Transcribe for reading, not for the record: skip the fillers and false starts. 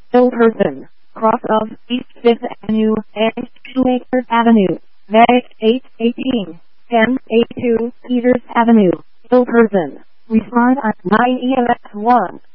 Hill Person, cross of East 5th Avenue and Shoemaker Avenue, VAX 818, 10A2, Peters Avenue, Hill Person. Respond at 9 EMS 1.